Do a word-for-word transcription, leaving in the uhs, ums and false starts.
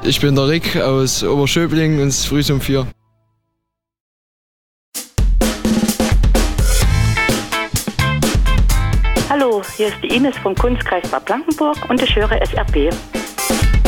Ich bin der Rick aus Oberschöbling und es ist früh um vier. Hallo, hier ist die Ines vom Kunstkreis Bad Blankenburg und ich höre S R B.